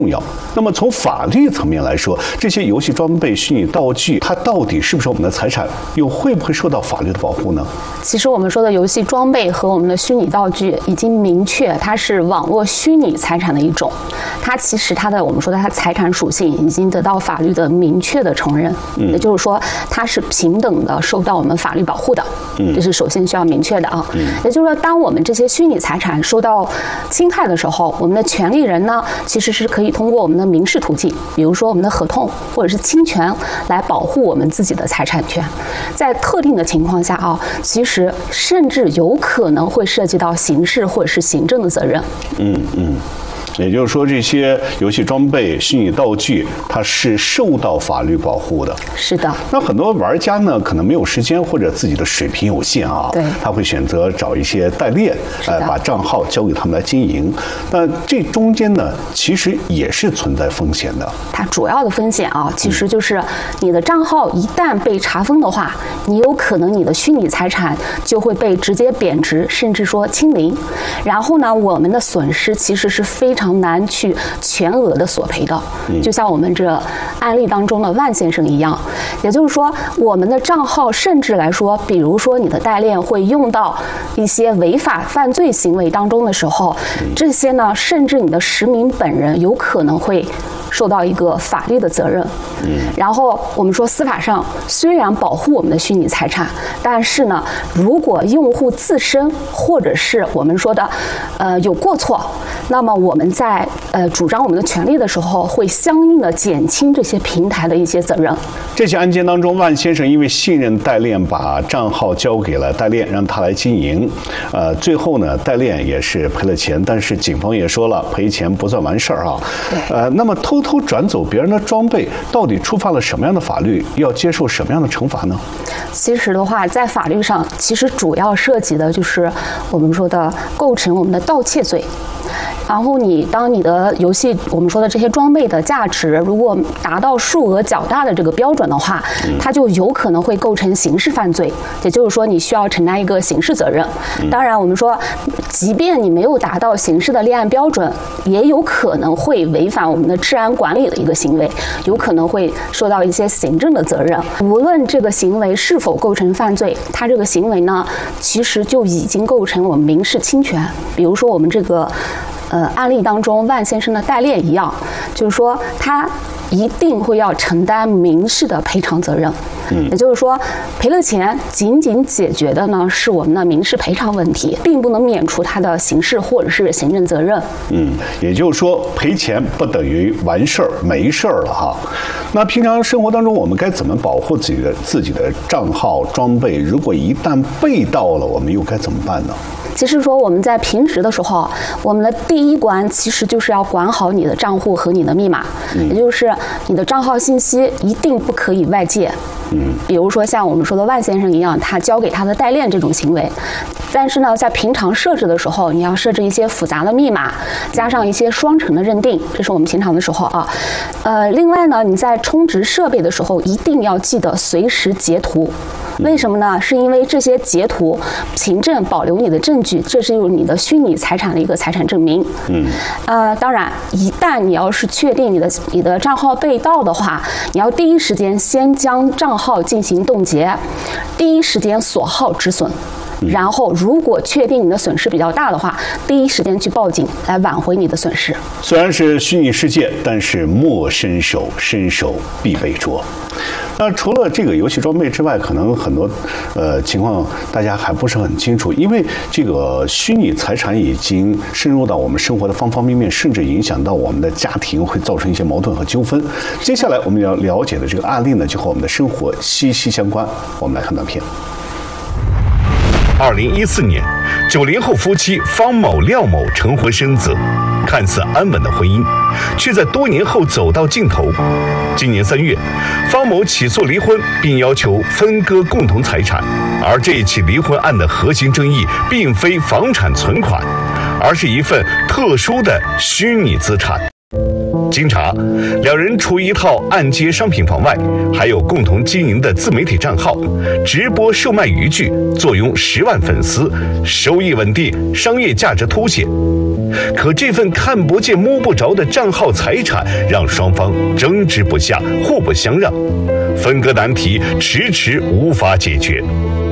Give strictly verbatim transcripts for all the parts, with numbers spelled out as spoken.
重要。那么从法律层面来说，这些游戏装备、虚拟道具，它到底是不是我们的财产，又会不会受到法律的保护呢？ 其实我们说的游戏装备和我们的虚拟道具已经明确，它是网络虚拟财产的一种。它其实它的我们说的它财产属性已经得到法律的明确的承认，嗯、也就是说它是平等的受到我们法律保护的。嗯、这是首先需要明确的啊。嗯、也就是说，当我们这些虚拟财产受到侵害的时候，我们的权利人呢，其实是可以通过我们的民事途径，比如说我们的合同或者是侵权，来保护我们自己的财产权。在特定的情况下啊，其实甚至有可能会涉及到刑事或者是行政的责任。 嗯嗯。也就是说，这些游戏装备、虚拟道具，它是受到法律保护的。 是的。 那很多玩家呢，可能没有时间或者自己的水平有限啊， 对， 他会选择找一些代练，呃，把账号交给他们来经营。那这中间呢，其实也是存在风险的。 它主要的风险啊，其实就是你的账号一旦被查封的话，你有可能你的虚拟财产就会被直接贬值，甚至说清零。然后呢，我们的损失其实是非常非常难去全额的索赔的，就像我们这案例当中的万先生一样。也就是说，我们的账号甚至来说，比如说你的代练会用到一些违法犯罪行为当中的时候，这些呢，甚至你的实名本人有可能会受到一个法律的责任。然后我们说司法上虽然保护我们的虚拟财产，但是呢，如果用户自身或者是我们说的呃有过错，那么我们在呃主张我们的权利的时候，会相应的减轻这些平台的一些责任。 这起案件当中，万先生因为信任代练，把账号交给了代练，让他来经营。呃，最后呢，代练也是赔了钱，但是警方也说了，赔钱不算完事儿啊。呃，那么偷偷转走别人的装备，到底触犯了什么样的法律，要接受什么样的惩罚呢？ 其实的话，在法律上，其实主要涉及的就是我们说的构成我们的盗窃罪。然后你当你的游戏我们说的这些装备的价值如果达到数额较大的这个标准的话，它就有可能会构成刑事犯罪，也就是说你需要承担一个刑事责任。当然我们说，即便你没有达到刑事的立案标准，也有可能会违反我们的治安管理的一个行为，有可能会受到一些行政的责任。无论这个行为是否构成犯罪，它这个行为呢，其实就已经构成我们民事侵权。比如说我们这个呃案例当中万先生的代练一样，就是说他一定会要承担民事的赔偿责任。嗯，也就是说，赔了钱仅仅解决的呢是我们的民事赔偿问题，并不能免除他的刑事或者是行政责任。 嗯，也就是说，赔钱不等于完事儿没事儿了哈。那平常生活当中，我们该怎么保护自己的自己的账号装备？如果一旦被盗了，我们又该怎么办呢？ 其实说我们在平时的时候，我们的第一关其实就是要管好你的账户和你的密码，嗯、也就是你的账号信息一定不可以外借。嗯，比如说像我们说的万先生一样，他交给他的代练这种行为。但是呢，在平常设置的时候，你要设置一些复杂的密码，加上一些双重的认定，这是我们平常的时候啊。呃，另外呢，你在充值设备的时候，一定要记得随时截图。为什么呢？是因为这些截图凭证保留你的证据，这是你的虚拟财产的一个财产证明。嗯。呃，当然，一旦你要是确定你的你的账号被盗的话，你要第一时间先将账号进行冻结，第一时间锁号止损。然后，如果确定你的损失比较大的话，第一时间去报警来挽回你的损失。 虽然是虚拟世界，但是莫伸手，伸手必被捉。那除了这个游戏装备之外，可能很多呃情况大家还不是很清楚，因为这个虚拟财产已经深入到我们生活的方方面面，甚至影响到我们的家庭，会造成一些矛盾和纠纷。接下来我们要了解的这个案例呢，就和我们的生活息息相关。我们来看短片。 二零一四年，九零后夫妻方某、廖某成婚生子，看似安稳的婚姻，却在多年后走到尽头。今年三月，方某起诉离婚，并要求分割共同财产。而这一起离婚案的核心争议，并非房产存款，而是一份特殊的虚拟资产。经经查，两人除一套按揭商品房外，还有共同经营的自媒体账号，直播售卖渔具，坐拥十万粉丝，收益稳定，商业价值凸显。可这份看不见摸不着的账号财产，让双方争执不下，互不相让，分割难题迟迟无法解决。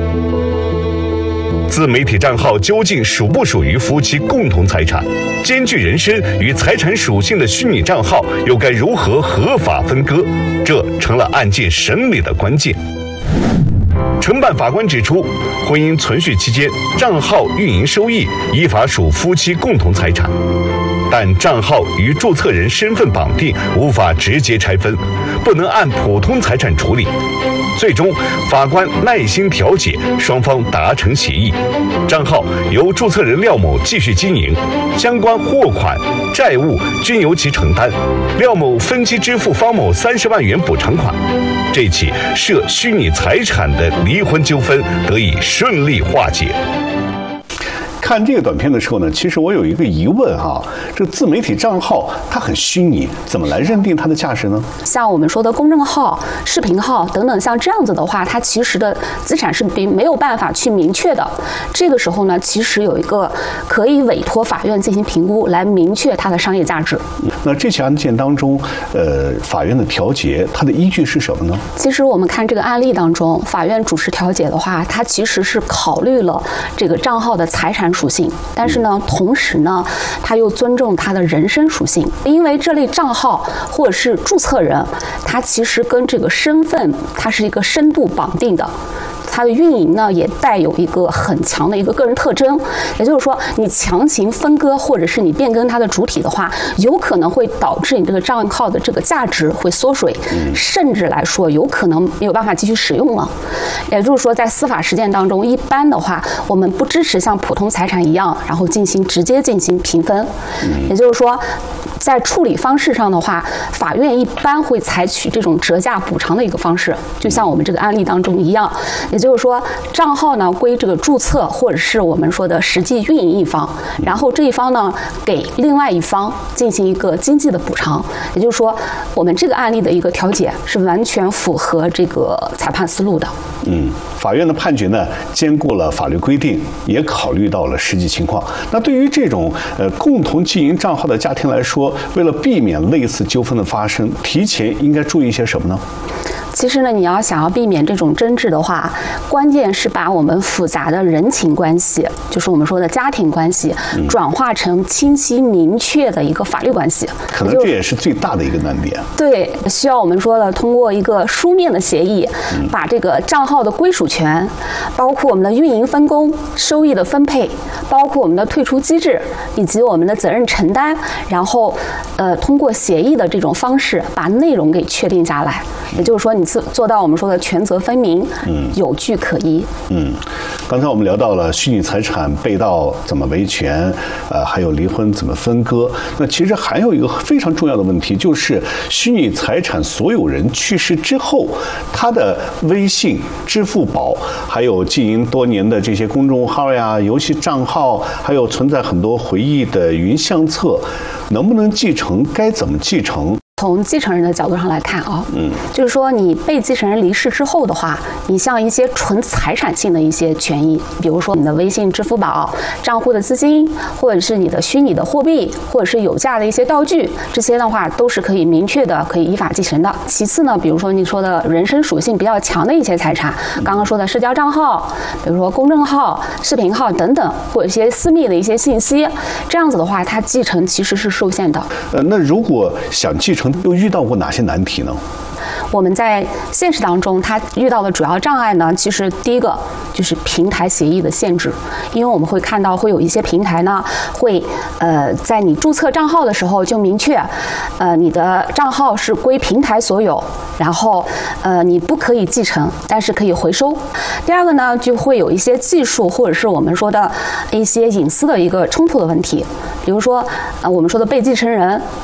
自媒体账号究竟属不属于夫妻共同财产？兼具人身与财产属性的虚拟账号又该如何合法分割？这成了案件审理的关键。承办法官指出，婚姻存续期间，账号运营收益依法属夫妻共同财产，但账号与注册人身份绑定，无法直接拆分，不能按普通财产处理。最终，法官耐心调解，双方达成协议，账号由注册人廖某继续经营，相关货款、债务均由其承担，廖某分期支付方某三十万元补偿款。这起涉虚拟财产的离婚纠纷得以顺利化解。 看这个短片的时候呢，其实我有一个疑问哈，这个自媒体账号它很虚拟，怎么来认定它的价值呢？ 像我们说的公众号、视频号等等，像这样子的话，它其实的资产是并没有办法去明确的。这个时候呢，其实有一个可以委托法院进行评估，来明确它的商业价值。 那这起案件当中，呃，法院的调解它的依据是什么呢？ 其实我们看这个案例当中，法院主持调解的话，它其实是考虑了这个账号的财产属性，但是呢，同时呢，他又尊重他的人身属性，因为这类账号或者是注册人，他其实跟这个身份，它是一个深度绑定的。它的运营呢，也带有一个很强的一个个人特征，也就是说，你强行分割或者是你变更它的主体的话，有可能会导致你这个账号的这个价值会缩水，甚至来说有可能没有办法继续使用了。也就是说，在司法实践当中，一般的话，我们不支持像普通财产一样，然后进行直接进行平分。也就是说，在处理方式上的话，法院一般会采取这种折价补偿的一个方式，就像我们这个案例当中一样。也就是说，账号呢归这个注册或者是我们说的实际运营一方，然后这一方呢给另外一方进行一个经济的补偿。也就是说，我们这个案例的一个调解是完全符合这个裁判思路的。 嗯，法院的判决呢，兼顾了法律规定，也考虑到了实际情况。那对于这种呃共同经营账号的家庭来说，为了避免类似纠纷的发生，提前应该注意一些什么呢？ 其实呢，你要想要避免这种争执的话，关键是把我们复杂的人情关系，就是我们说的家庭关系，嗯、转化成清晰明确的一个法律关系。 可能这也是最大的一个难点。 对，需要我们说的通过一个书面的协议，嗯、把这个账号的归属权，包括我们的运营分工、收益的分配，包括我们的退出机制以及我们的责任承担，然后呃通过协议的这种方式把内容给确定下来。也就是说，你做到我们说的权责分明，嗯，有据可依。嗯， 刚才我们聊到了虚拟财产被盗怎么维权，呃，还有离婚怎么分割。那其实还有一个非常重要的问题，就是虚拟财产所有人去世之后，他的微信、支付宝，还有经营多年的这些公众号呀、游戏账号，还有存在很多回忆的云相册，能不能继承？该怎么继承？ 从继承人的角度上来看啊，嗯，就是说你被继承人离世之后的话，你像一些纯财产性的一些权益，比如说你的微信、支付宝账户的资金，或者是你的虚拟的货币，或者是有价的一些道具，这些的话都是可以明确的可以依法继承的。其次呢，比如说你说的人身属性比较强的一些财产，刚刚说的社交账号，比如说公众号、视频号等等，或者一些私密的一些信息，这样子的话，它继承其实是受限的。 呃，那如果想继承，又遇到过哪些难题呢？ 我们在现实当中，它遇到的主要障碍呢，其实第一个就是平台协议的限制，因为我们会看到会有一些平台呢，会呃在你注册账号的时候就明确，呃你的账号是归平台所有，然后呃你不可以继承，但是可以回收。第二个呢，就会有一些技术或者是我们说的一些隐私的一个冲突的问题，比如说呃我们说的被继承人。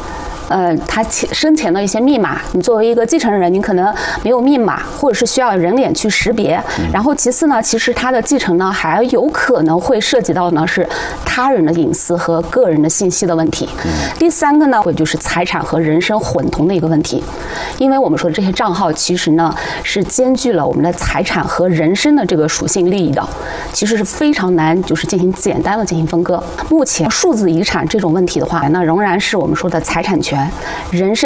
呃，他生前的一些密码，你作为一个继承人，你可能没有密码，或者是需要人脸去识别。然后其次呢，其实他的继承呢，还有可能会涉及到呢是他人的隐私和个人的信息的问题。第三个呢，会就是财产和人身混同的一个问题，因为我们说这些账号其实呢是兼具了我们的财产和人身的这个属性利益的，其实是非常难就是进行简单的进行分割。目前数字遗产这种问题的话，那仍然是我们说的财产权、人身